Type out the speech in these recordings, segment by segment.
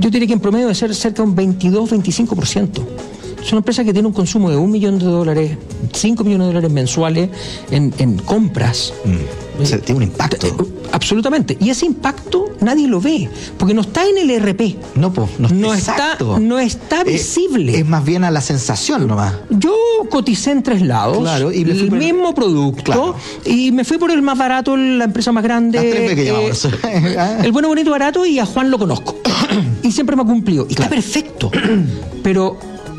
yo diría que en promedio debe ser cerca de un 22-25%. Es una empresa que tiene un consumo de $1 millón, 5 millones de dólares mensuales en compras. Tiene un impacto. Absolutamente. Y ese impacto nadie lo ve, porque no está en el ERP. No está visible. Es más bien a la sensación nomás. Yo coticé en 3 lados, claro, y el mismo producto, claro, y me fui por el más barato, la empresa más grande. Las 3 que llamamos. El bueno, bonito, barato, y a Juan lo conozco. Y siempre me ha cumplido. Y claro, está perfecto. Pero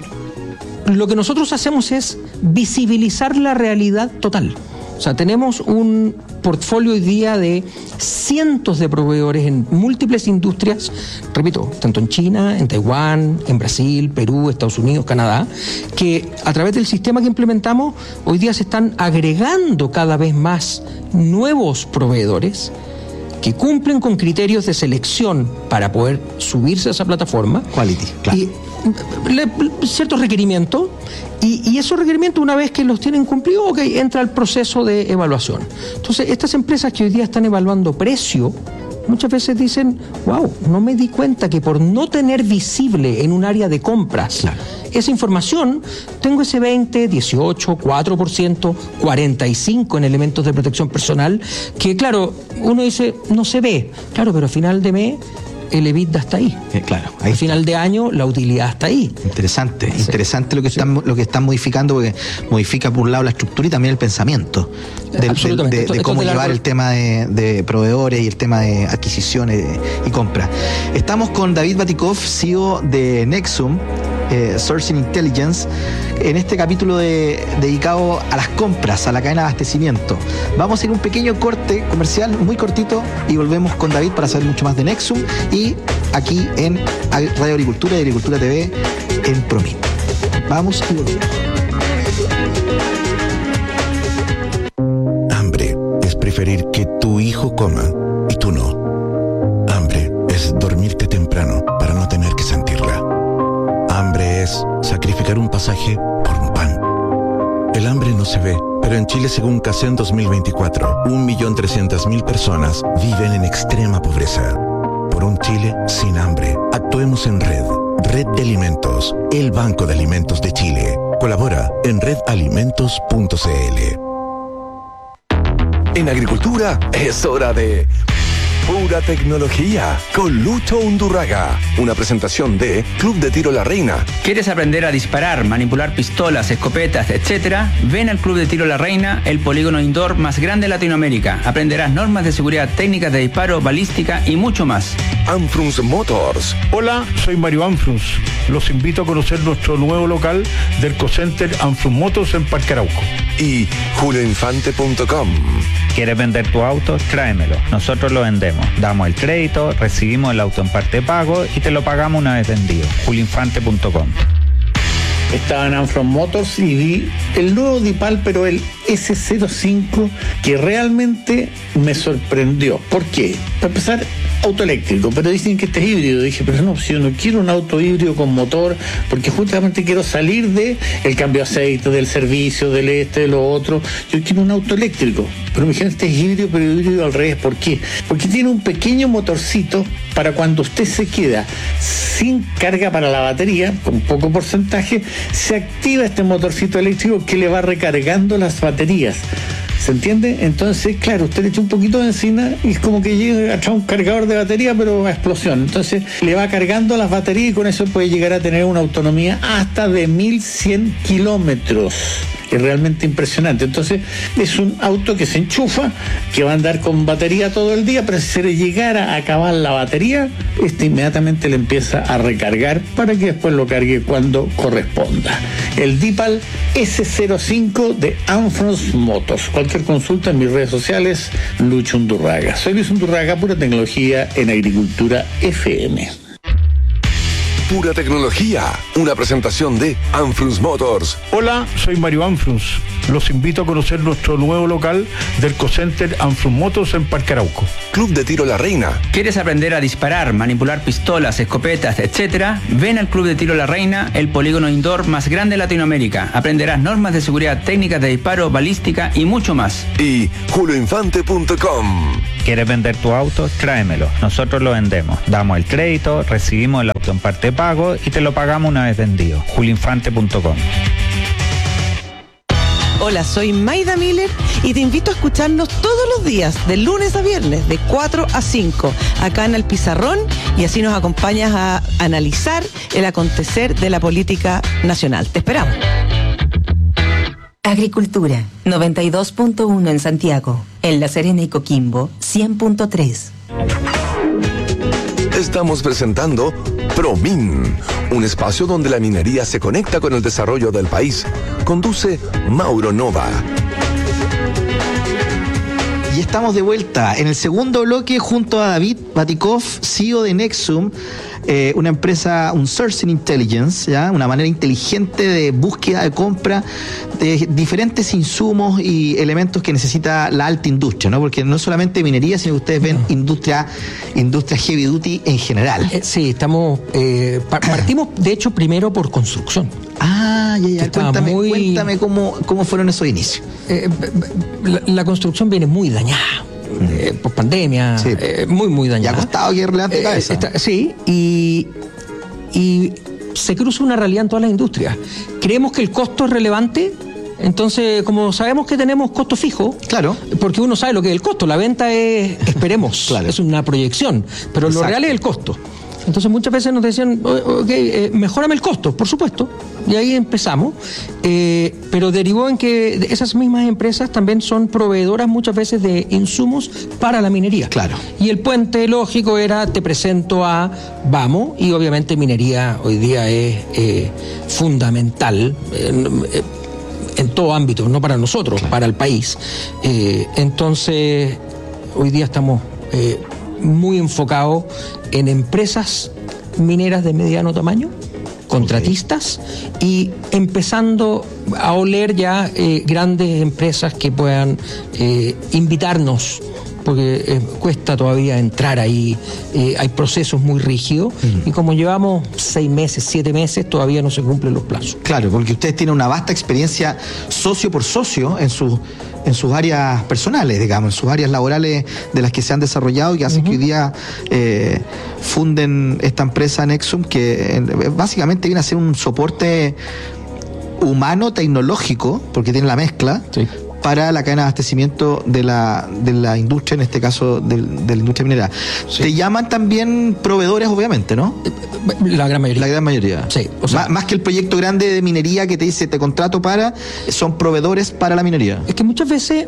lo que nosotros hacemos es visibilizar la realidad total. O sea, tenemos un portfolio hoy día de cientos de proveedores en múltiples industrias, repito, tanto en China, en Taiwán, en Brasil, Perú, Estados Unidos, Canadá, que a través del sistema que implementamos, hoy día se están agregando cada vez más nuevos proveedores que cumplen con criterios de selección para poder subirse a esa plataforma. Quality, claro. Y ciertos requerimientos, y esos requerimientos, una vez que los tienen cumplidos, entra el proceso de evaluación. Entonces, estas empresas que hoy día están evaluando precio, muchas veces dicen, wow, no me di cuenta que por no tener visible en un área de compras, claro, esa información, tengo ese 20, 18, 4%, 45% en elementos de protección personal, que claro, uno dice, no se ve, claro, pero a final de mes el EBITDA está ahí. Claro. Al final de año la utilidad está ahí. Interesante lo que están modificando, porque modifica por un lado la estructura y también el pensamiento de cómo llevar el tema de proveedores y el tema de adquisiciones y compras. Estamos con David Batikov, CEO de Nexum, Sourcing Intelligence, en este capítulo dedicado a las compras, a la cadena de abastecimiento. Vamos a ir un pequeño corte comercial, muy cortito, y volvemos con David para saber mucho más de Nexum y aquí en Radio Agricultura y Agricultura TV en Promin. Vamos y volvemos. Hambre es preferir que tu hijo coma y tú no. Hambre es dormirte temprano para no tener que sentirla. Hambre es sacrificar un pasaje por un pan. El hambre no se ve, pero en Chile, según CACEN 2024, 1.300.000 personas viven en extrema pobreza. Por un Chile sin hambre, actuemos en red. Red de Alimentos, el Banco de Alimentos de Chile. Colabora en redalimentos.cl. En agricultura es hora de Pura Tecnología con Lucho Undurraga. Una presentación de Club de Tiro La Reina. ¿Quieres aprender a disparar, manipular pistolas, escopetas, etcétera? Ven al Club de Tiro La Reina, el polígono indoor más grande de Latinoamérica. Aprenderás normas de seguridad, técnicas de disparo, balística y mucho más. Anfrunz Motors. Hola, soy Mario Anfrunz. Los invito a conocer nuestro nuevo local del Cocenter Anfrunz Motors en Parque Arauco. Y julioinfante.com. ¿Quieres vender tu auto? Tráemelo. Nosotros lo vendemos. Damos el crédito, recibimos el auto en parte de pago y te lo pagamos una vez vendido. julioinfante.com. Estaba en Anfrunz Motors y vi el nuevo Dipal, pero el S05, que realmente me sorprendió. ¿Por qué? Para empezar, auto eléctrico, pero dicen que este es híbrido. Dije, pero no, si yo no quiero un auto híbrido con motor, porque justamente quiero salir de el cambio de aceite, del servicio, de lo otro. Yo quiero un auto eléctrico. Pero me dijeron, este es híbrido, pero híbrido al revés. ¿Por qué? Porque tiene un pequeño motorcito para cuando usted se queda sin carga para la batería, con poco porcentaje, se activa este motorcito eléctrico que le va recargando las baterías. ¿Se entiende? Entonces, claro, usted le echa un poquito de benzina y es como que llega a echar un cargador de batería, pero a explosión. Entonces, le va cargando las baterías y con eso puede llegar a tener una autonomía hasta de 1.100 kilómetros. Es realmente impresionante. Entonces, es un auto que se enchufa, que va a andar con batería todo el día, pero si se le llegara a acabar la batería, inmediatamente le empieza a recargar para que después lo cargue cuando corresponda. El Dipal S05 de Anfrunz Motors. Cualquier consulta en mis redes sociales, Lucho Undurraga. Soy Luis Undurraga, Pura Tecnología en Agricultura FM. Pura Tecnología, una presentación de Anfrunz Motors. Hola, soy Mario Anfrunz. Los invito a conocer nuestro nuevo local del Cocenter Anfrunz Motors en Parque Arauco. Club de Tiro La Reina. ¿Quieres aprender a disparar, manipular pistolas, escopetas, etcétera? Ven al Club de Tiro La Reina, el polígono indoor más grande de Latinoamérica. Aprenderás normas de seguridad, técnicas de disparo, balística y mucho más. Y julioinfante.com. ¿Quieres vender tu auto? Tráemelo. Nosotros lo vendemos. Damos el crédito, recibimos el auto en parte de pago y te lo pagamos una vez vendido. julioinfante.com. Hola, soy Maida Miller y te invito a escucharnos todos los días, de lunes a viernes, de 4 a 5, acá en El Pizarrón, y así nos acompañas a analizar el acontecer de la política nacional. Te esperamos. Agricultura, 92.1 en Santiago. En La Serena y Coquimbo, 100.3. Estamos presentando ProMin, un espacio donde la minería se conecta con el desarrollo del país. Conduce Mauro Nova. Y estamos de vuelta en el segundo bloque junto a David Batikov, CEO de Nexum, una empresa, un Sourcing Intelligence, ¿ya? Una manera inteligente de búsqueda, de compra de diferentes insumos y elementos que necesita la alta industria, ¿no? Porque no solamente minería, sino que ustedes ven industria heavy duty en general. Sí, estamos partimos de hecho primero por construcción. Ya. Cuéntame cómo fueron esos inicios. La construcción viene muy dañada. Por pandemia, sí. Muy dañada. Ya ha costado que relevante cabeza. Sí, y se cruza una realidad en todas las industrias. Creemos que el costo es relevante, entonces como sabemos que tenemos costo fijo, claro, porque uno sabe lo que es el costo, la venta es, esperemos, claro, es una proyección, pero exacto, lo real es el costo. Entonces muchas veces nos decían, mejórame el costo, por supuesto, y ahí empezamos, pero derivó en que esas mismas empresas también son proveedoras muchas veces de insumos para la minería. Claro. Y el puente lógico era, te presento a Vamos, y obviamente minería hoy día es fundamental en todo ámbito, no para nosotros, claro, para el país. Entonces, hoy día estamos muy enfocados en empresas mineras de mediano tamaño, contratistas, y empezando a oler ya grandes empresas que puedan invitarnos, porque cuesta todavía entrar ahí, hay procesos muy rígidos, y como llevamos 6 meses, 7 meses, todavía no se cumplen los plazos. Claro, porque ustedes tienen una vasta experiencia socio por socio en sus áreas personales, digamos, en sus áreas laborales de las que se han desarrollado y que hacen que hoy día funden esta empresa Nexum, que básicamente viene a ser un soporte humano, tecnológico, porque tiene la mezcla, sí, para la cadena de abastecimiento de la industria, en este caso de la industria minera. Sí. Te llaman también proveedores, obviamente, ¿no? La gran mayoría. La gran mayoría. Sí. O sea, más que el proyecto grande de minería que te dice te contrato para, son proveedores para la minería. Es que muchas veces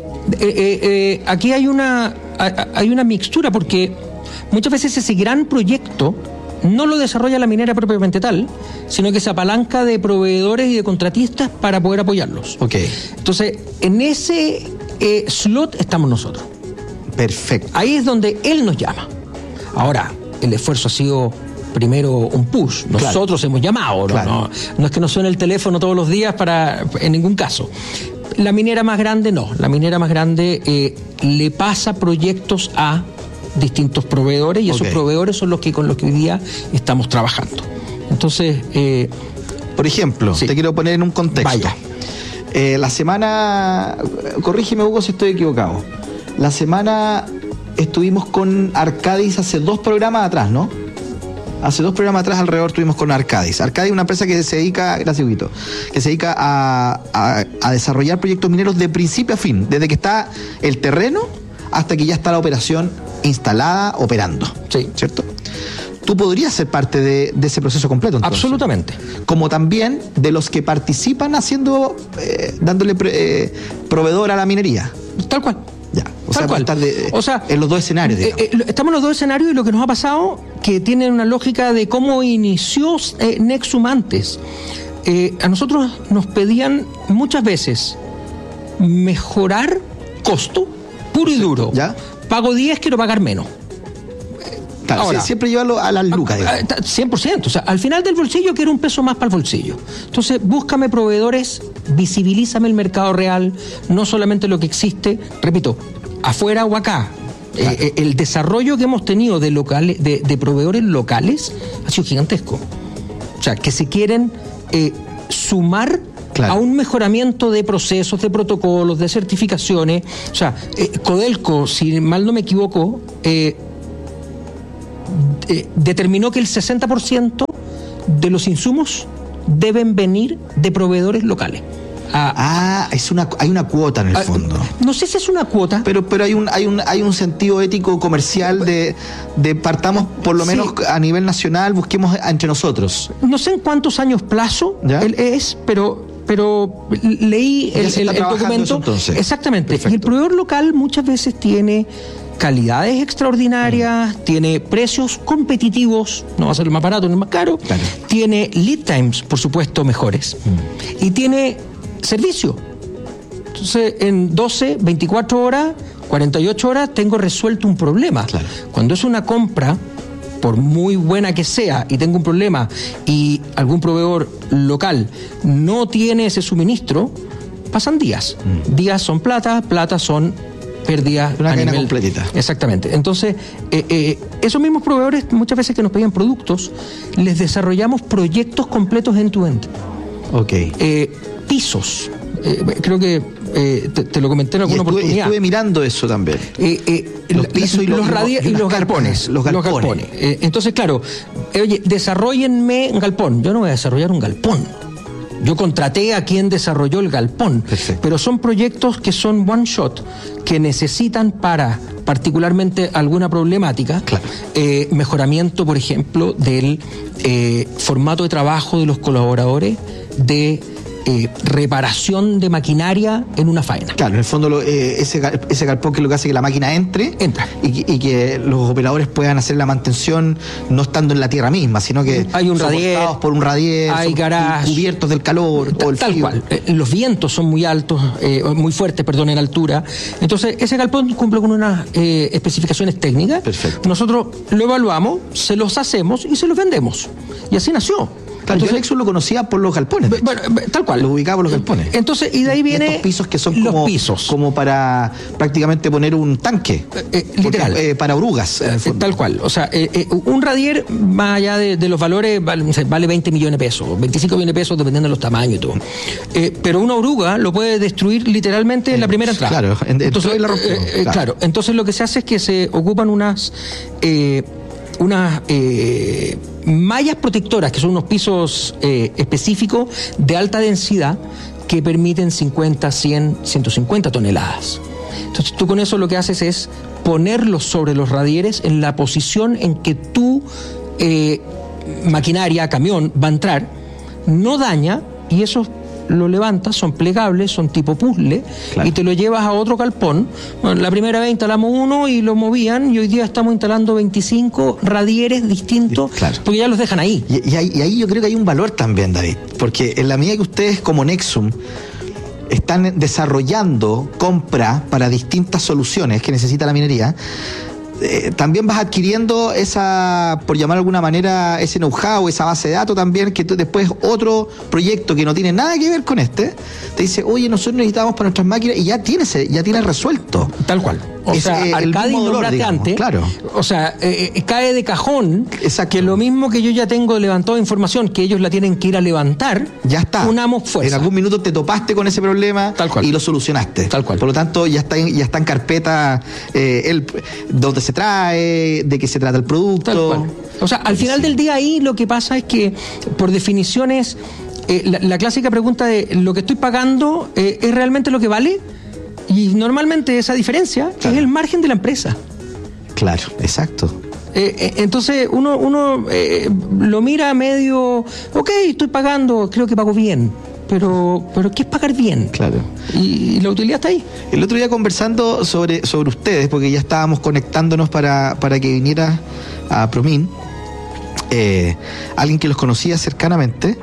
aquí hay una mixtura, porque muchas veces ese gran proyecto no lo desarrolla la minera propiamente tal, sino que se apalanca de proveedores y de contratistas para poder apoyarlos. Okay. Entonces, en ese slot estamos nosotros. Perfecto. Ahí es donde él nos llama. Ahora, el esfuerzo ha sido primero un push. Nosotros hemos llamado, ¿no? No es que nos suene el teléfono todos los días en ningún caso. La minera más grande no. La minera más grande le pasa proyectos a distintos proveedores, y esos proveedores son con los que hoy día estamos trabajando. Entonces, por ejemplo, sí, te quiero poner en un contexto. Vaya. La semana, corrígeme Hugo si estoy equivocado, la semana estuvimos con Arcadis hace 2 programas atrás, ¿no? Hace 2 programas atrás alrededor estuvimos con Arcadis. Arcadis es una empresa que se dedica, gracias Huguito, que se dedica a desarrollar proyectos mineros de principio a fin, desde que está el terreno hasta que ya está la operación instalada, operando. Sí. ¿Cierto? Tú podrías ser parte de ese proceso completo, entonces. Absolutamente. Como también de los que participan haciendo, dándole proveedor a la minería. Tal cual. Ya. Tal cual. En los 2 escenarios, digamos. Estamos en los 2 escenarios, y lo que nos ha pasado, que tiene una lógica de cómo inició Nexum antes. A nosotros nos pedían muchas veces mejorar costo puro y duro. ¿Ya? Pago 10, quiero pagar menos. Claro, ahora, siempre llevarlo a las lucas. 100%. O sea, al final del bolsillo quiero un peso más para el bolsillo. Entonces, búscame proveedores, visibilízame el mercado real, no solamente lo que existe, repito, afuera o acá. Claro. El desarrollo que hemos tenido de proveedores locales ha sido gigantesco. O sea, que se quieren sumar a un mejoramiento de procesos, de protocolos, de certificaciones. O sea, Codelco, si mal no me equivoco, determinó que el 60% de los insumos deben venir de proveedores locales. Hay una cuota en el fondo. No sé si es una cuota. Pero hay un sentido ético comercial de partamos por lo menos a nivel nacional, busquemos entre nosotros. No sé en cuántos años plazo es, pero leí el documento. Exactamente. Perfecto. Y el proveedor local muchas veces tiene calidades extraordinarias, tiene precios competitivos, no va a ser el más barato ni el más caro, tiene lead times, por supuesto, mejores, y tiene servicio. Entonces, en 12, 24 horas, 48 horas, tengo resuelto un problema. Claro. Cuando es una compra, por muy buena que sea, y tengo un problema, y algún proveedor local no tiene ese suministro, pasan días. Días son plata son pérdidas. Una cadena completita. Exactamente. Entonces, esos mismos proveedores, muchas veces que nos pedían productos, les desarrollamos proyectos completos end-to-end. Ok. Pisos. Creo que te lo comenté en alguna oportunidad. Estuve mirando eso también. Los pisos y los galpones. Los galpones. Entonces, claro, oye, desarróllenme un galpón. Yo no voy a desarrollar un galpón. Yo contraté a quien desarrolló el galpón. Perfecto. Pero son proyectos que son one shot, que necesitan para particularmente alguna problemática, mejoramiento, por ejemplo, del formato de trabajo de los colaboradores, de reparación de maquinaria en una faena. Claro, en el fondo ese galpón que es lo que hace que la máquina entra y que los operadores puedan hacer la mantención no estando en la tierra misma, sino que hay un radier, por un radier, hay garage, cubiertos del calor, tal cual. Los vientos son muy altos, muy fuertes, en altura. Entonces, ese galpón cumple con unas especificaciones técnicas. Perfecto. Nosotros lo evaluamos, se los hacemos y se los vendemos. Y así nació. Claro, entonces, yo Nexus lo conocía por los galpones. Bueno, tal cual. Lo ubicaba por los galpones. Entonces, y de ahí viene estos pisos que son como para prácticamente poner un tanque. Literal. Para orugas. Tal cual. O sea, un radier, más allá de los valores, vale 20 millones de pesos, 25 millones de pesos, dependiendo de los tamaños y todo. Pero una oruga lo puede destruir literalmente en la primera entrada. Claro, entonces, la rompió, claro. Entonces, lo que se hace es que se ocupan unas mallas protectoras, que son unos pisos específicos de alta densidad que permiten 50, 100, 150 toneladas. Entonces tú con eso lo que haces es ponerlos sobre los radieres en la posición en que tu maquinaria, camión, va a entrar, no daña, y esos lo levantas, son plegables, son tipo puzzle, y te lo llevas a otro galpón. Bueno, la primera vez instalamos uno y lo movían, y hoy día estamos instalando 25 radieres distintos, porque ya los dejan ahí. Y ahí yo creo que hay un valor también, David, porque en la medida que ustedes como Nexum están desarrollando compra para distintas soluciones que necesita la minería, también vas adquiriendo esa, por llamar de alguna manera, ese know-how, esa base de datos también, que después otro proyecto que no tiene nada que ver con te dice, oye, nosotros necesitamos para nuestras máquinas, y ya tienes resuelto. Tal cual. O sea, Arcadis nombraste antes. Claro. O sea, cae de cajón. Exacto. Que lo mismo que yo ya tengo levantado información, que ellos la tienen que ir a levantar. Ya está. Unamos fuerza. En algún minuto te topaste con ese problema. Tal cual. Y lo solucionaste. Tal cual. Por lo tanto, ya está en carpeta dónde se trae, de qué se trata el producto. Tal cual. O sea, al final del día ahí lo que pasa es que, por definiciones, la clásica pregunta de ¿lo que estoy pagando es realmente lo que vale? Y normalmente esa diferencia es el margen de la empresa. Claro, exacto. Entonces uno lo mira medio, ok, estoy pagando, creo que pago bien, pero ¿qué es pagar bien? Claro. Y la utilidad está ahí. El otro día conversando sobre ustedes, porque ya estábamos conectándonos para que viniera a Promin, alguien que los conocía cercanamente,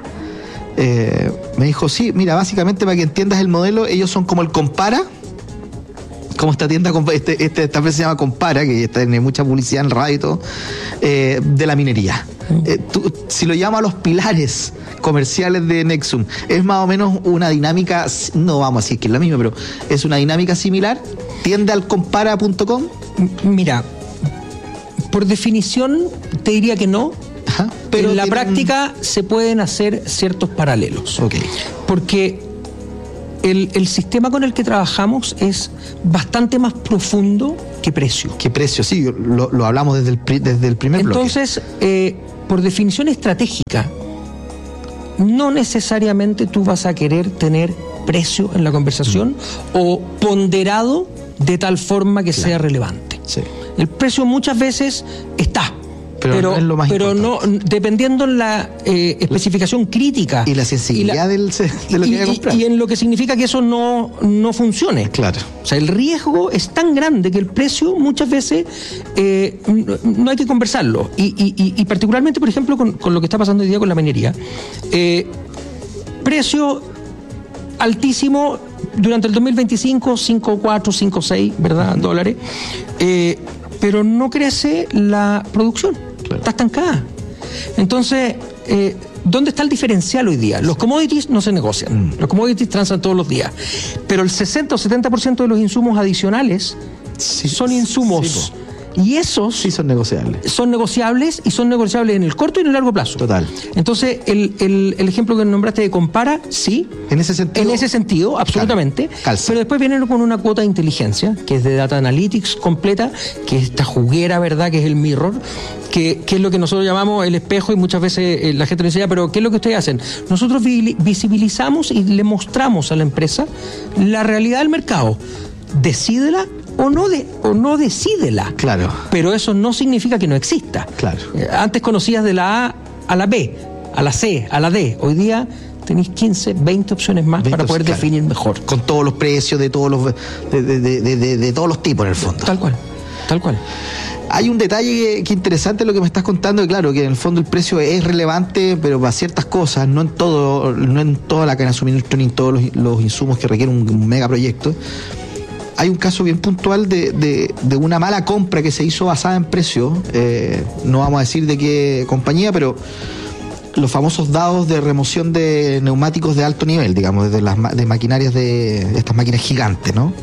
me dijo, sí, mira, básicamente para que entiendas el modelo, ellos son como el Compara como esta tienda, esta empresa se llama Compara, que tiene mucha publicidad en radio y todo, de la minería. Si lo llamo a los pilares comerciales de Nexum, es más o menos una dinámica, no vamos a decir que es la misma, pero es una dinámica similar. ¿Tiende al compara.com? Mira, por definición te diría que no. Ajá, pero en la práctica se pueden hacer ciertos paralelos. Okay. Porque el sistema con el que trabajamos es bastante más profundo que precio. Que precio, sí, lo hablamos desde el primer bloque. Entonces, por definición estratégica, no necesariamente tú vas a querer tener precio en la conversación o ponderado de tal forma que sea relevante. Sí. El precio muchas veces está, pero no es lo más importante. Dependiendo en la especificación crítica y la sensibilidad de lo que hay que comprar. Y en lo que significa que eso no funcione. Claro. O sea, el riesgo es tan grande que el precio muchas veces no hay que conversarlo. Y particularmente, por ejemplo, con lo que está pasando hoy día con la minería. Precio altísimo durante el 2025, 5,4, 5,6, ¿verdad? Dólares. Pero no crece la producción. Claro. Está estancada. Entonces, ¿dónde está el diferencial hoy día? Los commodities no se negocian. Los commodities transan todos los días. Pero el 60 o 70% de los insumos adicionales son insumos. Sí, y esos sí son negociables. Son negociables y son negociables en el corto y en el largo plazo. Total. Entonces, el ejemplo que nombraste de Compara, sí. En ese sentido, absolutamente. Calza. Pero después vienen con una cuota de inteligencia, que es de Data Analytics completa, que es esta juguera, ¿verdad? Que es el mirror, que es lo que nosotros llamamos el espejo, y muchas veces la gente nos dice, pero ¿qué es lo que ustedes hacen? Nosotros visibilizamos y le mostramos a la empresa la realidad del mercado. Decídela o no decídela. Claro. Pero eso no significa que no exista. Claro. Antes conocías de la A a la B, a la C, a la D. Hoy día tenéis 15, 20 opciones más para poder definir mejor. Con todos los precios de todos los de todos los tipos en el fondo. Tal cual. Hay un detalle que interesante lo que me estás contando, que claro, que en el fondo el precio es relevante, pero para ciertas cosas, no en toda la cadena de suministro ni en todos los insumos que requieren un megaproyecto. Hay un caso bien puntual de una mala compra que se hizo basada en precio. No vamos a decir de qué compañía, pero los famosos dados de remoción de neumáticos de alto nivel, digamos, de maquinarias de estas máquinas gigantes, ¿no?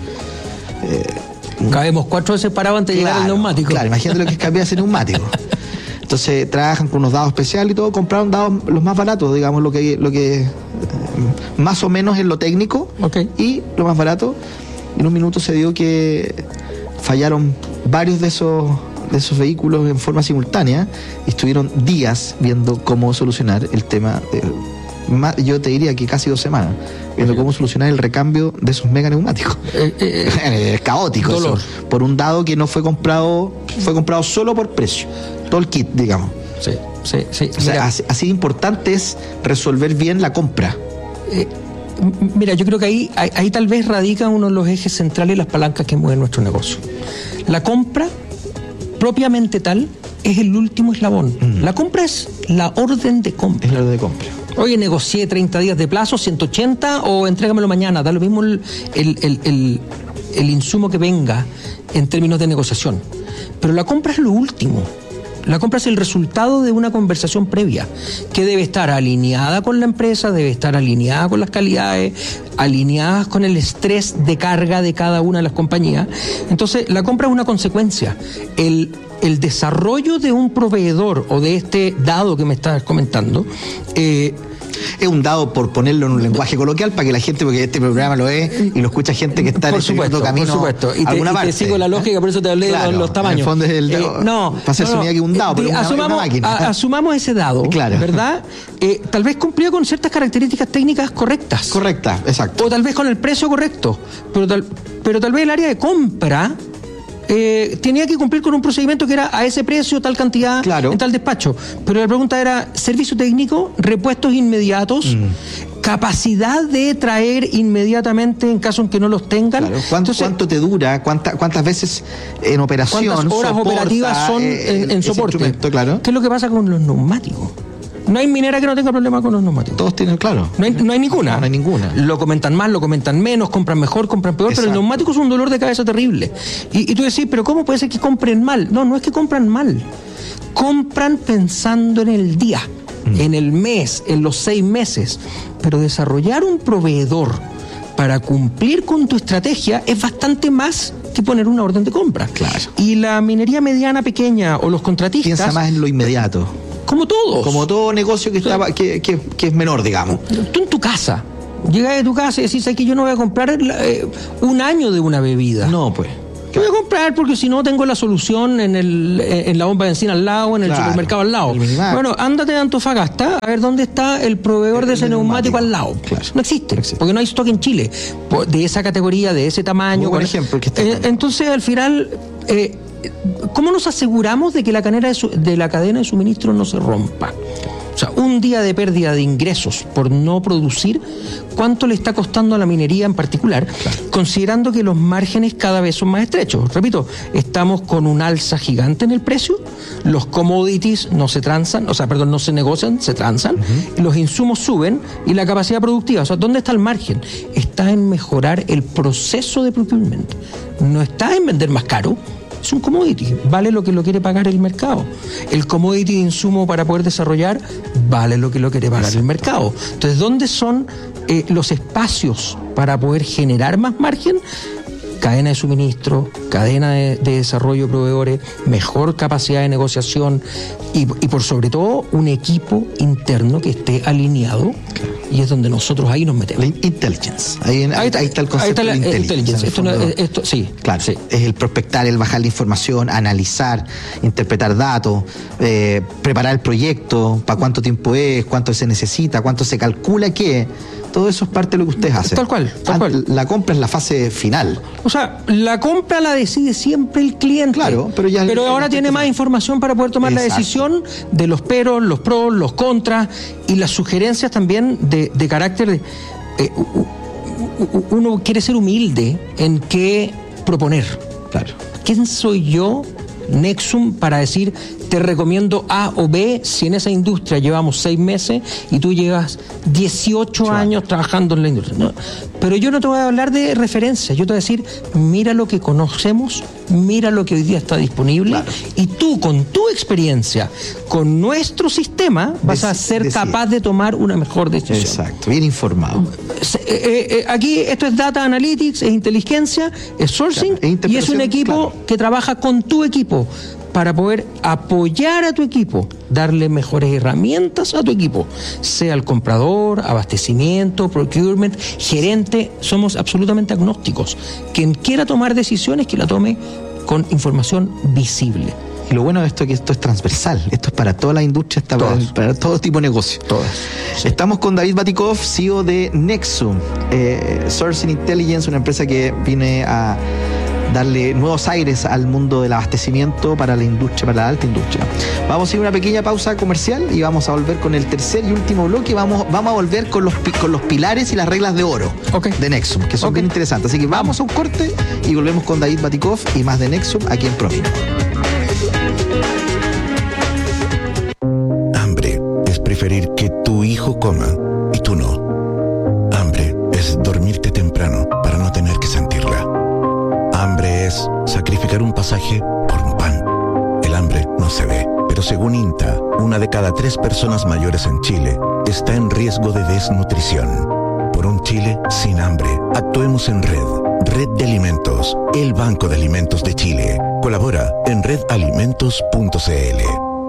Cabemos 4 veces parados antes de llegar al neumático. Claro, imagínate lo que es cambiar ese neumático. Entonces trabajan con unos dados especiales y todo, compraron dados los más baratos, digamos, lo que más o menos en lo técnico, y lo más barato. En un minuto se dio que fallaron varios de esos vehículos en forma simultánea y estuvieron días viendo cómo solucionar el tema. Yo te diría que casi 2 semanas viendo cómo solucionar el recambio de esos mega neumáticos. Es caótico eso, por un dado que no fue comprado solo por precio, todo el kit, digamos. Sí. O sea, así de importante es resolver bien la compra. Mira, yo creo que ahí tal vez radica uno de los ejes centrales y las palancas que mueven nuestro negocio. La compra, propiamente tal, es el último eslabón. La compra es la orden de compra. Es la orden de compra. Oye, negocié 30 días de plazo, 180, o entrégamelo mañana. Da lo mismo el insumo que venga en términos de negociación. Pero la compra es lo último. La compra es el resultado de una conversación previa que debe estar alineada con la empresa, debe estar alineada con las calidades, alineadas con el estrés de carga de cada una de las compañías. Entonces, la compra es una consecuencia. El desarrollo de un proveedor o de este dado que me estás comentando es un dado, por ponerlo en un lenguaje coloquial, para que la gente, porque este programa lo es y lo escucha gente que está en ese camino. Por supuesto. Y te sigo la lógica, por eso te hablé de los tamaños. En el fondo es el dado. Para hacerse una idea que un dado, pero una máquina. Asumamos ese dado, ¿verdad? Tal vez cumplía con ciertas características técnicas correctas. Correctas, exacto. O tal vez con el precio correcto. Pero tal vez el área de compra tenía que cumplir con un procedimiento que era a ese precio, tal cantidad, en tal despacho. Pero la pregunta era, servicio técnico, repuestos inmediatos, capacidad de traer inmediatamente en caso en que no los tengan. Claro. ¿Cuánto te dura? ¿Cuántas veces en operación? ¿Cuántas horas operativas son en soporte? Claro. ¿Qué es lo que pasa con los neumáticos? No hay minera que no tenga problema con los neumáticos. Todos tienen, claro. No hay ninguna. No hay ninguna. Lo comentan más, lo comentan menos, compran mejor, compran peor, Exacto. pero el neumático es un dolor de cabeza terrible. Y tú decís, pero ¿cómo puede ser que compren mal? No es que compran mal. Compran pensando en el día, en el mes, en los 6 meses. Pero desarrollar un proveedor para cumplir con tu estrategia es bastante más que poner una orden de compra. Claro. Y la minería mediana, pequeña o los contratistas... Piensa más en lo inmediato. Como todos. Como todo negocio que es menor, digamos. Tú en tu casa, llegas de tu casa y decís, aquí yo no voy a comprar un año de una bebida. No, pues. Yo voy a comprar porque si no tengo la solución en la bomba de benzina al lado, en el supermercado al lado. Bueno, ándate a Antofagasta a ver dónde está el proveedor de ese neumático al lado. Claro. No existe, porque no hay stock en Chile de esa categoría, de ese tamaño. Por ejemplo, entonces al final, ¿cómo nos aseguramos de que la cadena de suministro no se rompa? O sea, un día de pérdida de ingresos por no producir, ¿cuánto le está costando a la minería en particular? Claro. Considerando que los márgenes cada vez son más estrechos. Repito, estamos con un alza gigante en el precio, los commodities no se negocian, se transan, los insumos suben y la capacidad productiva. O sea, ¿dónde está el margen? Está en mejorar el proceso de procurement. No está en vender más caro. Es un commodity, vale lo que lo quiere pagar el mercado. El commodity de insumo para poder desarrollar vale lo que lo quiere pagar el mercado. Entonces, ¿dónde son los espacios para poder generar más margen? Cadena de suministro, cadena de desarrollo de proveedores, mejor capacidad de negociación y por sobre todo un equipo interno que esté alineado, y es donde nosotros ahí nos metemos. La intelligence. Ahí está el concepto de intelligence. Esto, sí. Claro, sí. Es el prospectar, el bajar la información, analizar, interpretar datos, preparar el proyecto, para cuánto tiempo es, cuánto se necesita, cuánto se calcula que... Todo eso es parte de lo que ustedes hacen. Tal cual. La compra es la fase final. O sea, la compra la decide siempre el cliente. Claro, pero ahora tiene más información para poder tomar la decisión de los peros, los pros, los contras y las sugerencias también de carácter de... uno quiere ser humilde en qué proponer. Claro. ¿Quién soy yo, Nexum, para decir te recomiendo A o B si en esa industria llevamos 6 meses y tú llevas 18 años trabajando en la industria? No. Pero yo no te voy a hablar de referencias, yo te voy a decir, mira lo que conocemos, mira lo que hoy día está disponible, y tú con tu experiencia, con nuestro sistema, vas a ser capaz de tomar una mejor decisión. Exacto, bien informado. Aquí esto es data analytics, es inteligencia, es sourcing, y es un equipo que trabaja con tu equipo para poder apoyar a tu equipo, darle mejores herramientas a tu equipo, sea el comprador, abastecimiento, procurement, gerente. Somos absolutamente agnósticos. Quien quiera tomar decisiones, que la tome con información visible. Y lo bueno de esto es que esto es transversal, esto es para toda la industria, para todo tipo de negocio. Sí. Estamos con David Batikov, CEO de Nexum, Sourcing Intelligence, una empresa que viene a darle nuevos aires al mundo del abastecimiento para la industria, para la alta industria. Vamos a ir a una pequeña pausa comercial y vamos a volver con el tercer y último bloque. Vamos a volver con los pilares y las reglas de oro de Nexum, que son bien interesantes. Así que vamos a un corte y volvemos con David Batikov y más de Nexum aquí en Promina. Hambre es preferir que tu hijo coma y tú no. Hambre es dormirte temprano para no tener que sentirla. Hambre es sacrificar un pasaje por un pan. El hambre no se ve, pero según INTA, 1 de cada 3 personas mayores en Chile está en riesgo de desnutrición. Por un Chile sin hambre, actuemos en red. Red de Alimentos, el Banco de Alimentos de Chile. Colabora en redalimentos.cl.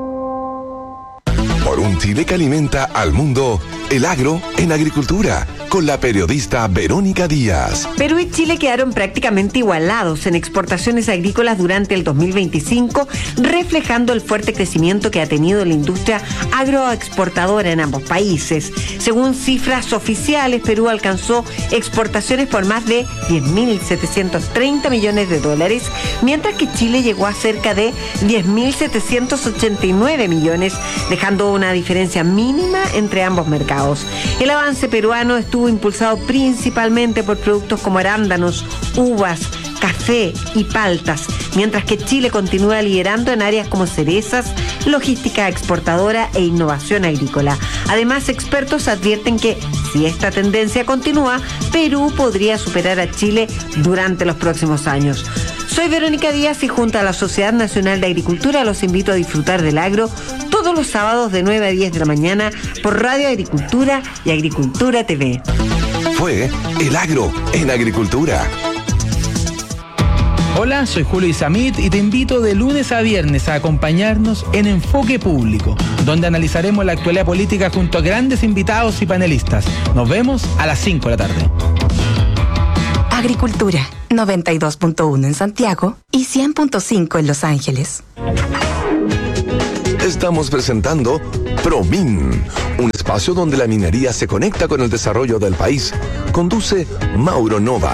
Por un Chile que alimenta al mundo, el agro en agricultura, con la periodista Verónica Díaz. Perú y Chile quedaron prácticamente igualados en exportaciones agrícolas durante el 2025, reflejando el fuerte crecimiento que ha tenido la industria agroexportadora en ambos países. Según cifras oficiales, Perú alcanzó exportaciones por más de 10.730 millones de dólares, mientras que Chile llegó a cerca de 10.789 millones, dejando una diferencia mínima entre ambos mercados. El avance peruano estuvo impulsado principalmente por productos como arándanos, uvas, café y paltas, mientras que Chile continúa liderando en áreas como cerezas, logística exportadora e innovación agrícola. Además, expertos advierten que si esta tendencia continúa, Perú podría superar a Chile durante los próximos años. Soy Verónica Díaz y junto a la Sociedad Nacional de Agricultura los invito a disfrutar del agro todos los sábados de 9 a 10 de la mañana por Radio Agricultura y Agricultura TV. Fue El Agro en Agricultura. Hola, soy Julio Isamit y te invito de lunes a viernes a acompañarnos en Enfoque Público, donde analizaremos la actualidad política junto a grandes invitados y panelistas. Nos vemos a las 5 de la tarde. Agricultura, 92.1 en Santiago y 100.5 en Los Ángeles. Estamos presentando ProMin, un espacio donde la minería se conecta con el desarrollo del país. Conduce Mauro Nova.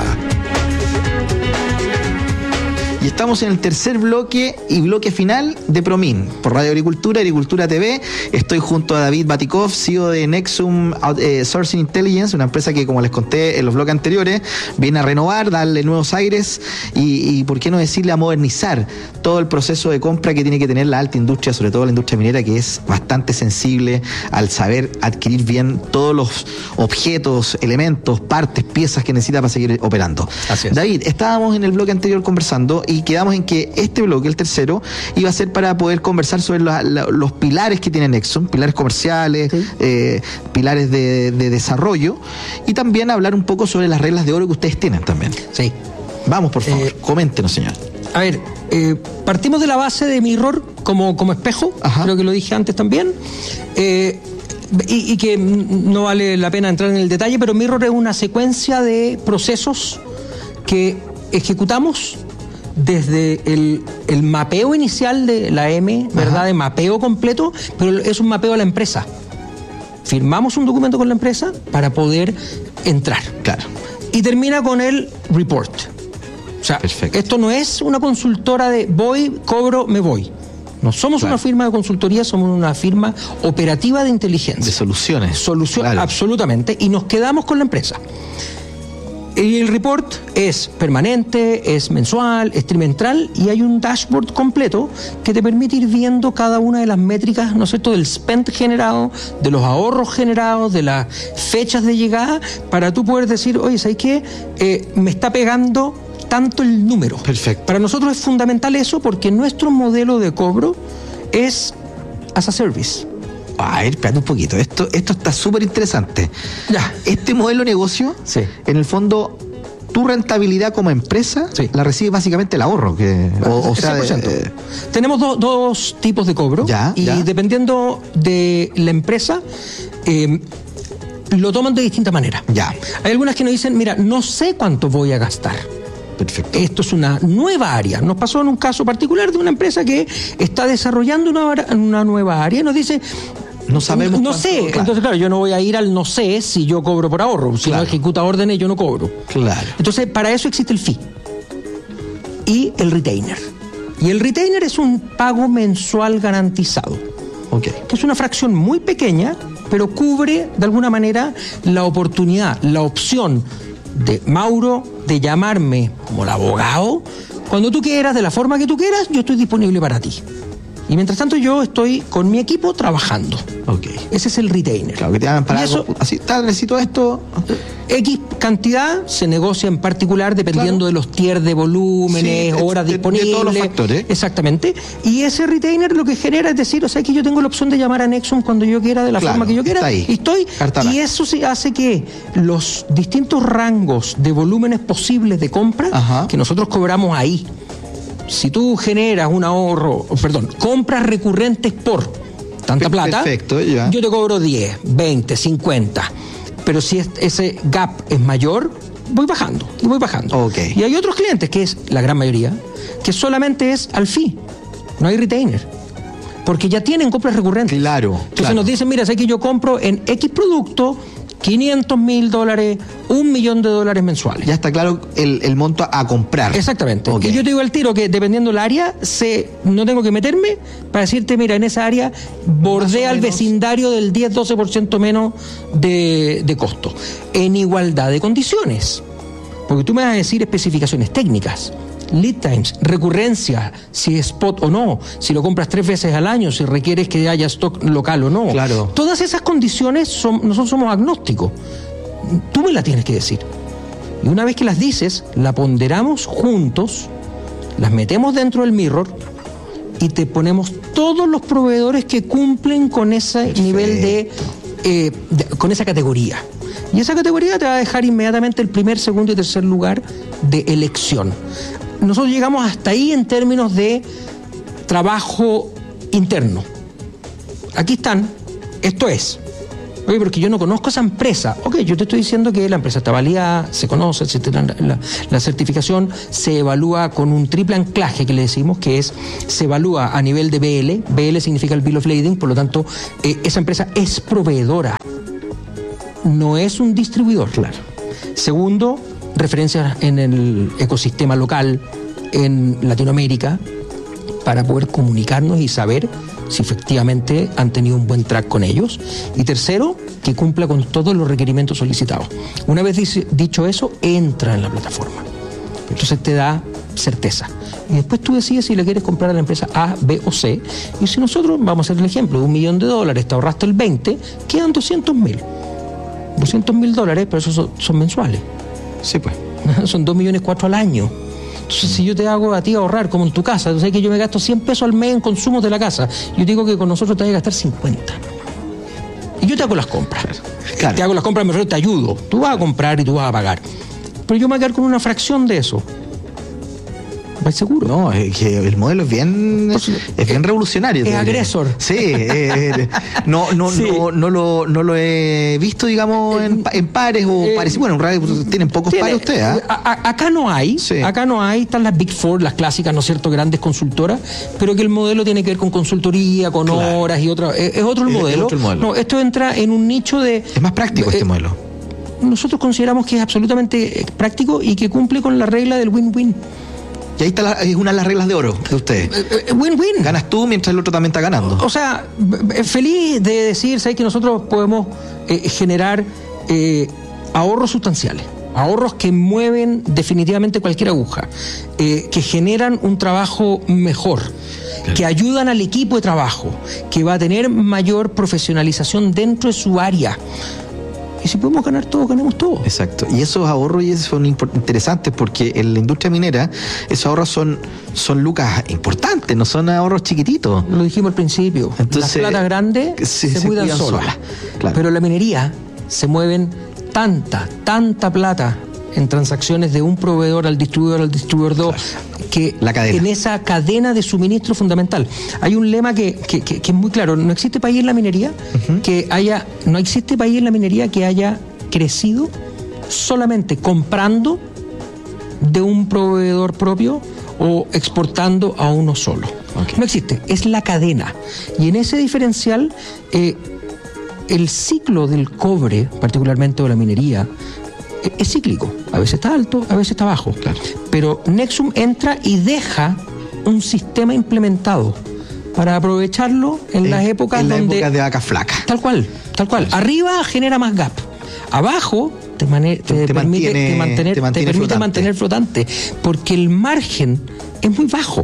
Y estamos en el tercer bloque y bloque final de ProMin por Radio Agricultura, Agricultura TV. Estoy junto a David Batikov, CEO de Nexum Sourcing Intelligence, una empresa que, como les conté en los bloques anteriores, viene a renovar, darle nuevos aires y por qué no decirle, a modernizar todo el proceso de compra que tiene que tener la alta industria, sobre todo la industria minera, que es bastante sensible al saber adquirir bien todos los objetos, elementos, partes, piezas que necesita para seguir operando. Así es. David, estábamos en el bloque anterior conversando y quedamos en que este bloque, el tercero, iba a ser para poder conversar sobre los pilares que tiene Nexum, pilares comerciales, sí, pilares de desarrollo, y también hablar un poco sobre las reglas de oro que ustedes tienen también. Sí. Vamos, por favor, coméntenos, señor. A ver, partimos de la base de Mirror como espejo. Ajá. Creo que lo dije antes también. Y que no vale la pena entrar en el detalle, pero Mirror es una secuencia de procesos que ejecutamos desde el mapeo inicial de la M, ¿verdad? De mapeo completo, pero es un mapeo a la empresa. Firmamos un documento con la empresa para poder entrar. Claro. Y termina con el report. O sea, perfecto. Esto no es una consultora de voy, cobro, me voy. No somos una firma de consultoría, somos una firma operativa de inteligencia. De soluciones. Claro. Absolutamente. Y nos quedamos con la empresa. Y el report es permanente, es mensual, es trimestral y hay un dashboard completo que te permite ir viendo cada una de las métricas, ¿no es cierto?, del spend generado, de los ahorros generados, de las fechas de llegada, para tú poder decir, oye, ¿sabes qué? Me está pegando tanto el número. Perfecto. Para nosotros es fundamental eso porque nuestro modelo de cobro es as a service. A ver, espérate un poquito. Esto está súper interesante. Ya. Este modelo de negocio, sí, en el fondo, tu rentabilidad como empresa, sí, la recibe básicamente el ahorro. O sea, tenemos dos tipos de cobro. Y dependiendo de la empresa, lo toman de distinta manera. Ya. Hay algunas que nos dicen, mira, no sé cuánto voy a gastar. Perfecto. Esto es una nueva área. Nos pasó en un caso particular de una empresa que está desarrollando una nueva área y nos dice, no sabemos. No sé. Claro. Entonces, claro, yo no voy a ir al no sé si yo cobro por ahorro. Si no ejecuta órdenes, yo no cobro. Claro. Entonces, para eso existe el fee y el retainer. Y el retainer es un pago mensual garantizado. Okay. Que es una fracción muy pequeña, pero cubre de alguna manera la oportunidad, la opción de Mauro de llamarme como el abogado cuando tú quieras, de la forma que tú quieras, yo estoy disponible para ti. Y mientras tanto yo estoy con mi equipo trabajando. Okay. Ese es el retainer. Claro, que te hagan para eso, así, necesito esto. X cantidad se negocia en particular dependiendo de los tiers de volúmenes, horas disponibles. De todos los factores. Exactamente. Y ese retainer lo que genera es decir, o sea, que yo tengo la opción de llamar a Nexum cuando yo quiera, de la forma que yo quiera. Está ahí. Y eso sí hace que los distintos rangos de volúmenes posibles de compra que nosotros cobramos ahí. Si tú generas un ahorro, compras recurrentes por tanta plata, yo te cobro 10, 20, 50. Pero si ese gap es mayor, voy bajando. Okay. Y hay otros clientes, que es la gran mayoría, que solamente es al fee, no hay retainer. Porque ya tienen compras recurrentes. Claro. Entonces nos dicen, mira, sé que yo compro en X producto $500,000, $1 millón mensuales. Ya está claro el monto a comprar. Exactamente. Okay. Y yo te digo al tiro que dependiendo del área, no tengo que meterme para decirte, mira, en esa área bordea al vecindario del 10-12% menos de costo. En igualdad de condiciones. Porque tú me vas a decir especificaciones técnicas, lead times, recurrencia, si es spot o no, si lo compras 3 veces al año, si requieres que haya stock local o no. Claro. Todas esas condiciones nosotros somos agnósticos. Tú me las tienes que decir. Y una vez que las dices, la ponderamos juntos, las metemos dentro del mirror y te ponemos todos los proveedores que cumplen con ese nivel con esa categoría. Y esa categoría te va a dejar inmediatamente el primer, segundo y tercer lugar de elección. Nosotros llegamos hasta ahí en términos de trabajo interno. Aquí están, esto es. Oye, porque yo no conozco esa empresa. Ok, yo te estoy diciendo que la empresa está validada, se conoce, la certificación se evalúa con un triple anclaje que le decimos, que es, se evalúa a nivel de BL. BL significa el Bill of Lading, por lo tanto, esa empresa es proveedora, no es un distribuidor. Claro. Segundo, referencias en el ecosistema local, en Latinoamérica, para poder comunicarnos y saber si efectivamente han tenido un buen track con ellos. Y tercero, que cumpla con todos los requerimientos solicitados. Una vez dicho eso, entra en la plataforma. Entonces te da certeza. Y después tú decides si le quieres comprar a la empresa A, B o C. Y si nosotros, vamos a hacer el ejemplo, de $1.000.000, te ahorraste el 20, quedan $200.000. $200.000, pero esos son mensuales. Sí, pues. Son 2.4 millones al año. Entonces, si yo te hago a ti ahorrar, como en tu casa, tú sabes que yo me gasto 100 pesos al mes en consumos de la casa, yo digo que con nosotros te vas a gastar 50. Y yo te hago las compras. Claro. Te hago las compras, mejor te ayudo. Tú vas a comprar y tú vas a pagar. Pero yo me voy a quedar con una fracción de eso. ¿Vais seguro? No, es que el modelo es bien revolucionario. Es agresor. Sí, no lo he visto, digamos, en pares o parecidos. Bueno, en radio tienen pocos pares ustedes. Acá no hay, sí. Acá no hay, están las Big Four, las clásicas, ¿no es cierto?, grandes consultoras, pero que el modelo tiene que ver con consultoría, con horas y otras. Es otro el modelo. No, esto entra en un nicho de... Es más práctico este modelo. Nosotros consideramos que es absolutamente práctico y que cumple con la regla del win-win. Y ahí está es una de las reglas de oro de ustedes. Win-win. Ganas tú mientras el otro también está ganando. O sea, feliz de decir, ¿sabes?, que nosotros podemos generar ahorros sustanciales. Ahorros que mueven definitivamente cualquier aguja. Que generan un trabajo mejor. Claro. Que ayudan al equipo de trabajo. Que va a tener mayor profesionalización dentro de su área. Y si podemos ganar todo, ganemos todo. Exacto. Y esos ahorros son interesantes porque en la industria minera esos ahorros son lucas importantes, no son ahorros chiquititos. Lo dijimos al principio. Entonces, las platas grandes se cuidan solas. Claro. Pero en la minería se mueven tanta plata en transacciones de un proveedor al distribuidor 2, claro, que en esa cadena de suministro fundamental. Hay un lema que es muy claro: no existe país en la minería no existe país en la minería que haya crecido solamente comprando de un proveedor propio o exportando a uno solo. Okay. No existe, es la cadena. Y en ese diferencial, el ciclo del cobre, particularmente de la minería, es cíclico. A veces está alto, a veces está bajo. Claro. Pero Nexum entra y deja un sistema implementado para aprovecharlo en las épocas de vacas flacas. Tal cual. Arriba genera más gap. Abajo te permite mantener flotante, porque el margen es muy bajo.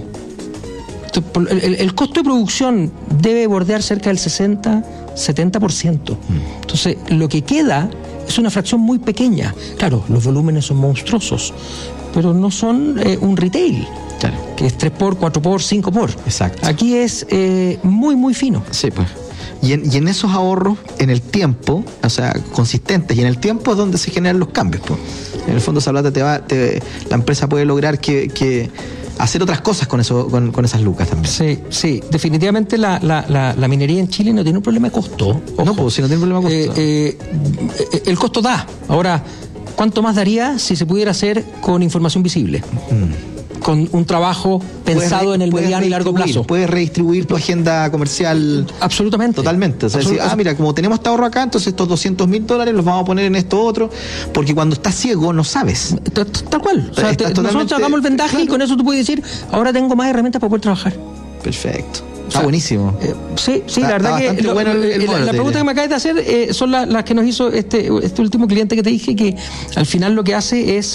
El costo de producción debe bordear cerca del 60-70%. Entonces, lo que queda es una fracción muy pequeña. Claro, los volúmenes son monstruosos, pero no son un retail. Claro. Que es 3x, 4x, 5x. Exacto. Aquí es muy fino. Sí, pues. Y en esos ahorros, en el tiempo, o sea, consistentes, y en el tiempo es donde se generan los cambios, pues. En el fondo esa plata la empresa puede lograr que hacer otras cosas con esas lucas también. Sí, definitivamente la minería en Chile no tiene un problema de costo. Ojo. No, pues si no tiene un problema de costo. El costo da. Ahora, ¿cuánto más daría si se pudiera hacer con información visible? Con un trabajo pensado en el mediano y largo plazo. Puedes redistribuir tu agenda comercial. Absolutamente. Totalmente. O sea, decir, mira, como tenemos este ahorro acá, entonces estos $200.000 los vamos a poner en esto otro, porque cuando estás ciego no sabes. Tal cual. O sea, nosotros hagamos el vendaje, claro, y con eso tú puedes decir, ahora tengo más herramientas para poder trabajar. Perfecto. Está buenísimo. Sí, la verdad que la pregunta que me acabas de hacer son las que nos hizo este último cliente que te dije, que al final lo que hace es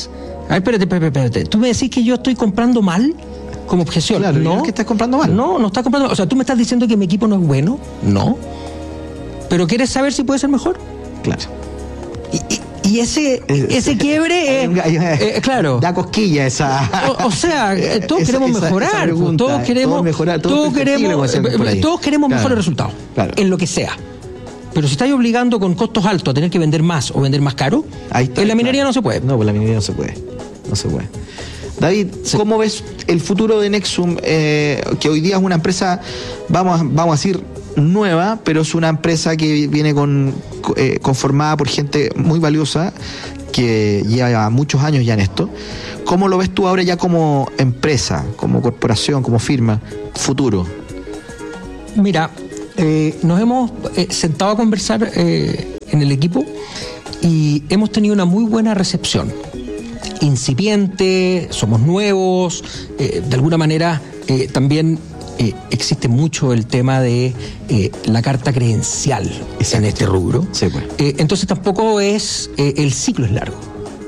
A ver, espérate. ¿Tú me decís que yo estoy comprando mal como objeción? Claro, no. Es que estás comprando mal. No estás comprando mal. O sea, ¿tú me estás diciendo que mi equipo no es bueno? No. ¿Pero quieres saber si puede ser mejor? Claro. Y ese quiebre, claro. Da cosquilla esa. O sea, todos queremos mejorar. Todos queremos mejorar. Todos queremos mejores resultados. Claro. En lo que sea. Pero si estáis obligando con costos altos a tener que vender más o vender más caro, en la minería no se puede. No, pues la minería no se puede. No se puede. David, ¿cómo ves el futuro de Nexum? Que hoy día es una empresa, vamos a decir, nueva, pero es una empresa que viene conformada por gente muy valiosa que lleva muchos años ya en esto. ¿Cómo lo ves tú ahora ya como empresa, como corporación, como firma, futuro? Mira, nos hemos sentado a conversar en el equipo y hemos tenido una muy buena recepción. Incipiente, somos nuevos, de alguna manera también existe mucho el tema de la carta credencial. Exacto. En este rubro. Sí, pues. Entonces tampoco es, el ciclo es largo.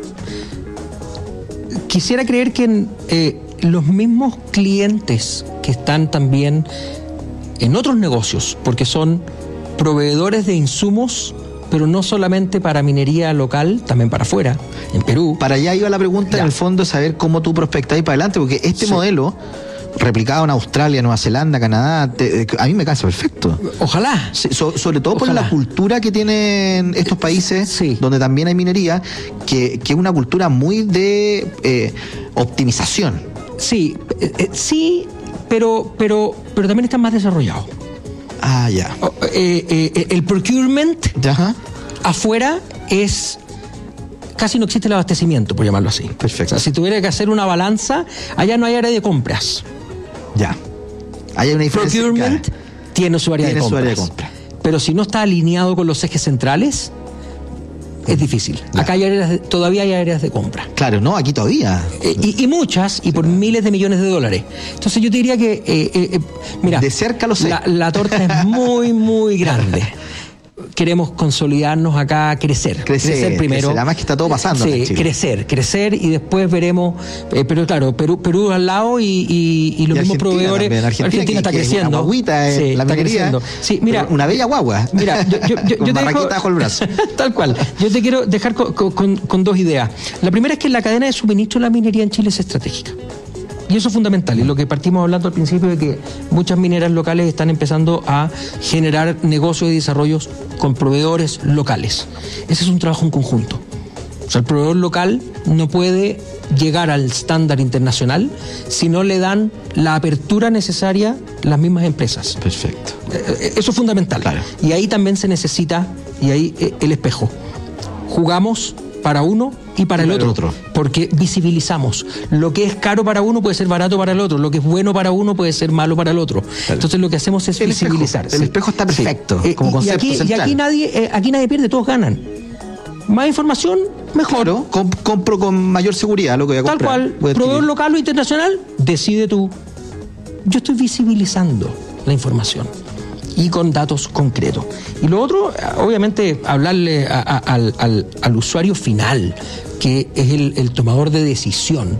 Quisiera creer que los mismos clientes que están también en otros negocios, porque son proveedores de insumos, pero no solamente para minería local, también para afuera, en Perú. Para allá iba la pregunta, en el fondo, saber cómo tú prospectáis para adelante, porque este modelo, replicado en Australia, Nueva Zelanda, Canadá, a mí me cansa perfecto. Ojalá. Sobre todo por la cultura que tienen estos países, donde también hay minería, que es una cultura muy de optimización. Sí, pero también están más desarrollados. Ah, ya. El procurement afuera casi no existe el abastecimiento, por llamarlo así. Perfecto. O sea, si tuviera que hacer una balanza, allá no hay área de compras. Ya. Hay una diferencia. Procurement tiene su área de compras. Pero si no está alineado con los ejes centrales, es difícil. Claro. Acá todavía hay áreas de compra. Claro, no, aquí todavía. Y muchas, y por miles de millones de dólares. Entonces yo te diría que, mira, de cerca lo sé. La torta es muy, muy grande. Queremos consolidarnos acá, crecer primero. Además que está todo pasando. Sí, crecer y después veremos. Pero claro, Perú al lado y los mismos proveedores. También, Argentina está creciendo. Una guaguita la minería. Sí, mira, una bella guagua. Mira, yo con barraquita bajo el brazo. Tal cual. Yo te quiero dejar con dos ideas. La primera es que la cadena de suministro de la minería en Chile es estratégica. Y eso es fundamental, y lo que partimos hablando al principio de que muchas mineras locales están empezando a generar negocios y desarrollos con proveedores locales. Ese es un trabajo en conjunto. O sea, el proveedor local no puede llegar al estándar internacional si no le dan la apertura necesaria las mismas empresas. Perfecto. Eso es fundamental. Claro. Y ahí también se necesita, y ahí el espejo. Jugamos para uno y para el otro, porque visibilizamos. Lo que es caro para uno puede ser barato para el otro, lo que es bueno para uno puede ser malo para el otro. Claro. Entonces lo que hacemos es visibilizar. El espejo está perfecto, como concepto central. Aquí nadie pierde, todos ganan. Más información, mejor. Claro, compro con mayor seguridad lo que voy a comprar. Tal cual, proveedor local o internacional, decide tú. Yo estoy visibilizando la información y con datos concretos. Y lo otro, obviamente, hablarle al usuario final, que es el tomador de decisión.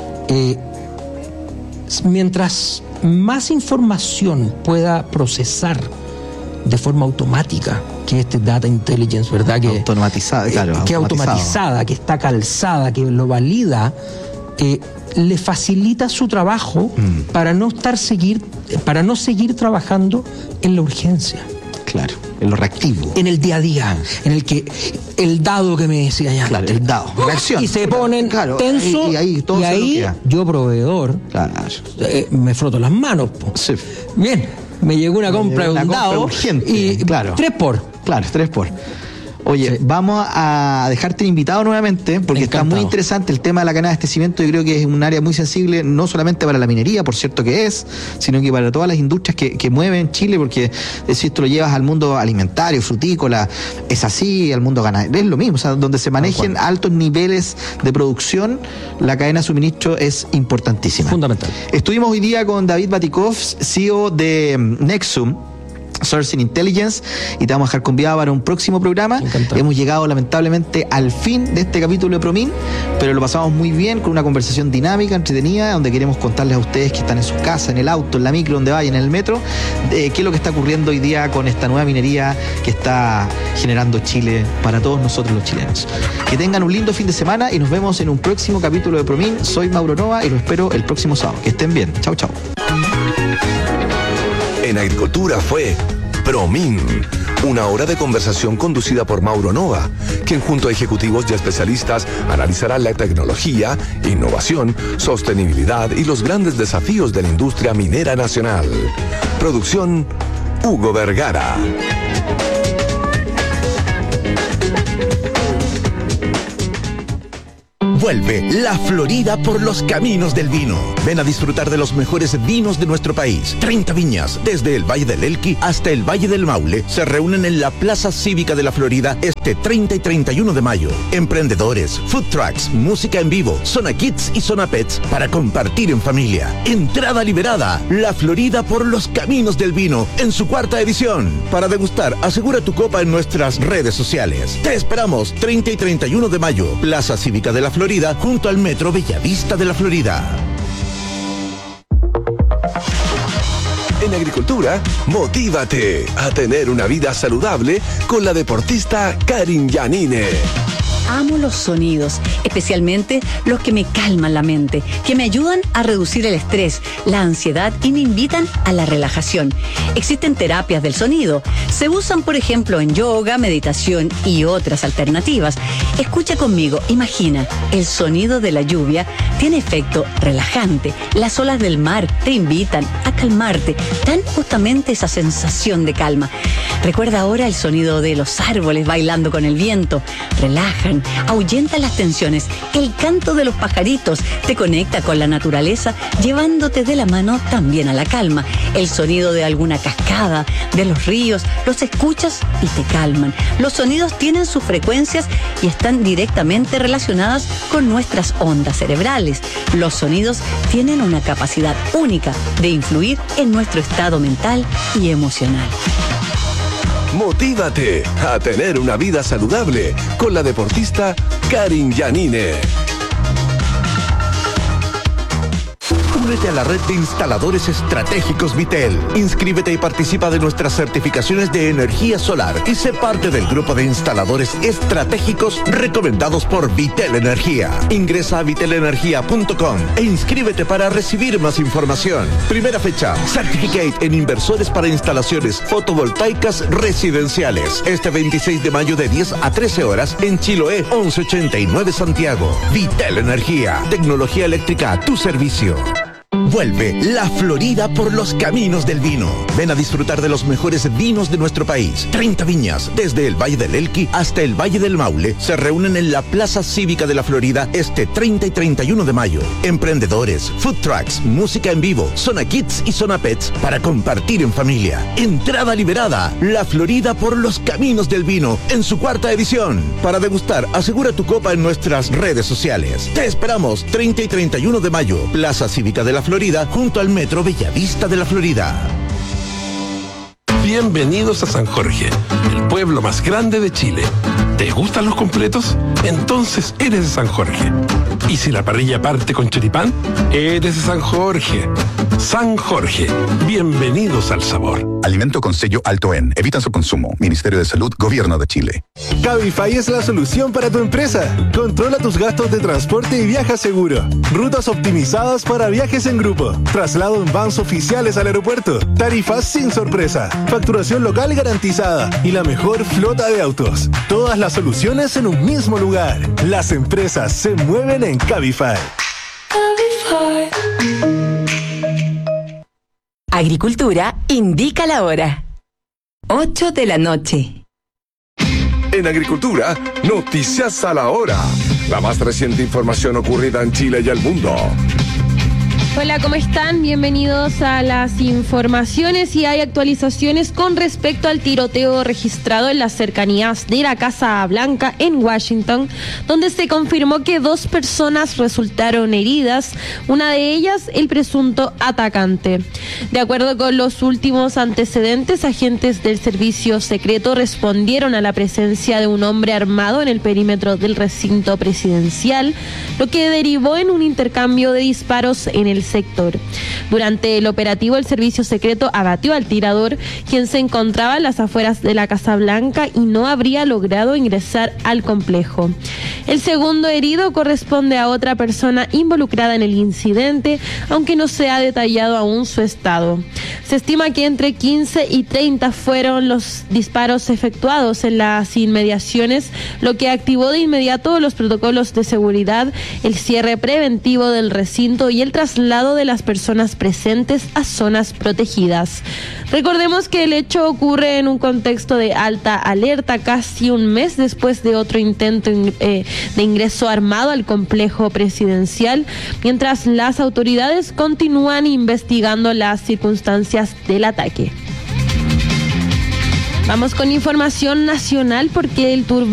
Mientras más información pueda procesar de forma automática, que este data intelligence, ¿verdad? Que automatizada, claro. Que automatizada, que está calzada, que lo valida, le facilita su trabajo para no seguir trabajando en la urgencia. Claro, en lo reactivo. En el día a día, en el que el dado que me decía ya. Claro, el dado. Reacción. Y se ponen tensos. Y ahí yo, proveedor, me froto las manos. Sí. Bien, me llegó una compra de un dado. Urgente, y 3x. Claro, 3x. Oye, vamos a dejarte invitado nuevamente porque está muy interesante el tema de la cadena de abastecimiento. Yo creo que es un área muy sensible, no solamente para la minería, por cierto que es, sino que para todas las industrias que mueven Chile, porque si esto lo llevas al mundo alimentario, frutícola, es así, al mundo ganadero, es lo mismo. O sea, donde se manejen altos niveles de producción, la cadena de suministro es importantísima. Fundamental. Estuvimos hoy día con David Batikov, CEO de Nexum. Sourcing Intelligence, y te vamos a dejar convidado para un próximo programa. Encantado. Hemos llegado lamentablemente al fin de este capítulo de ProMin, pero lo pasamos muy bien con una conversación dinámica, entretenida, donde queremos contarles a ustedes que están en sus casas, en el auto, en la micro, donde vayan, en el metro, qué es lo que está ocurriendo hoy día con esta nueva minería que está generando Chile para todos nosotros los chilenos. Que tengan un lindo fin de semana y nos vemos en un próximo capítulo de ProMin. Soy Mauro Nova y lo espero el próximo sábado. Que estén bien. Chau, chau. En Agricultura fue ProMin, una hora de conversación conducida por Mauro Nova, quien junto a ejecutivos y especialistas analizará la tecnología, innovación, sostenibilidad y los grandes desafíos de la industria minera nacional. Producción Hugo Vergara. Vuelve La Florida por los caminos del vino. Ven a disfrutar de los mejores vinos de nuestro país. 30 viñas, desde el Valle del Elqui hasta el Valle del Maule, se reúnen en la Plaza Cívica de la Florida este 30 y 31 de mayo. Emprendedores, food trucks, música en vivo, zona kids y zona pets para compartir en familia. Entrada liberada. La Florida por los caminos del vino en su 4ª edición. Para degustar, asegura tu copa en nuestras redes sociales. Te esperamos 30 y 31 de mayo. Plaza Cívica de la Florida, junto al Metro Bellavista de la Florida. En Agricultura, motívate a tener una vida saludable con la deportista Karin Yanine. Amo los sonidos, especialmente los que me calman la mente, que me ayudan a reducir el estrés, la ansiedad y me invitan a la relajación. Existen terapias del sonido. Se usan, por ejemplo, en yoga, meditación y otras alternativas. Escucha conmigo, imagina, el sonido de la lluvia tiene efecto relajante. Las olas del mar te invitan a calmarte, dan justamente esa sensación de calma. Recuerda ahora el sonido de los árboles bailando con el viento. Relajan, ahuyentan las tensiones. El canto de los pajaritos te conecta con la naturaleza, llevándote de la mano también a la calma. El sonido de alguna cascada, de los ríos, los escuchas y te calman. Los sonidos tienen sus frecuencias y están directamente relacionadas con nuestras ondas cerebrales. Los sonidos tienen una capacidad única de influir en nuestro estado mental y emocional. Motívate a tener una vida saludable con la deportista Karin Yanine. Únete a la red de instaladores estratégicos Vitel. Inscríbete y participa de nuestras certificaciones de energía solar y sé parte del grupo de instaladores estratégicos recomendados por Vitel Energía. Ingresa a vitelenergia.com e inscríbete para recibir más información. Primera fecha, Certificate en inversores para instalaciones fotovoltaicas residenciales. Este 26 de mayo de 10 a 13 horas en Chiloé 1189 Santiago. Vitel Energía. Tecnología eléctrica a tu servicio. Vuelve La Florida por los caminos del vino. Ven a disfrutar de los mejores vinos de nuestro país. 30 viñas, desde el Valle del Elqui hasta el Valle del Maule, se reúnen en la Plaza Cívica de la Florida este 30 y 31 de mayo. Emprendedores, food trucks, música en vivo, zona kids y zona pets para compartir en familia. Entrada liberada. La Florida por los caminos del vino en su 4ª edición. Para degustar, asegura tu copa en nuestras redes sociales. Te esperamos 30 y 31 de mayo. Plaza Cívica de la Florida, junto al Metro Bellavista de la Florida. Bienvenidos a San Jorge, el pueblo más grande de Chile. ¿Te gustan los completos? Entonces eres de San Jorge. Y si la parrilla parte con choripán, eres de San Jorge. San Jorge, bienvenidos al sabor. Alimento con sello alto en. Evita su consumo. Ministerio de Salud, Gobierno de Chile. Cabify es la solución para tu empresa. Controla tus gastos de transporte y viaja seguro. Rutas optimizadas para viajes en grupo. Traslado en vans oficiales al aeropuerto. Tarifas sin sorpresa. Facturación local garantizada. Y la mejor flota de autos. Todas las soluciones en un mismo lugar. Las empresas se mueven en Cabify. Agricultura indica la hora. 8 de la noche. En Agricultura, noticias a la hora. La más reciente información ocurrida en Chile y el mundo. Hola, ¿cómo están? Bienvenidos a las informaciones y hay actualizaciones con respecto al tiroteo registrado en las cercanías de la Casa Blanca en Washington, donde se confirmó que 2 personas resultaron heridas, una de ellas el presunto atacante. De acuerdo con los últimos antecedentes, agentes del servicio secreto respondieron a la presencia de un hombre armado en el perímetro del recinto presidencial, lo que derivó en un intercambio de disparos en el sector. Durante el operativo, el servicio secreto abatió al tirador, quien se encontraba en las afueras de la Casa Blanca y no habría logrado ingresar al complejo. El segundo herido corresponde a otra persona involucrada en el incidente, aunque no se ha detallado aún su estado. Se estima que entre 15 y 30 fueron los disparos efectuados en las inmediaciones, lo que activó de inmediato los protocolos de seguridad, el cierre preventivo del recinto y el traslado de las personas presentes a zonas protegidas. Recordemos que el hecho ocurre en un contexto de alta alerta, casi un mes después de otro intento de ingreso armado al complejo presidencial, mientras las autoridades continúan investigando las circunstancias del ataque. Vamos con información nacional porque el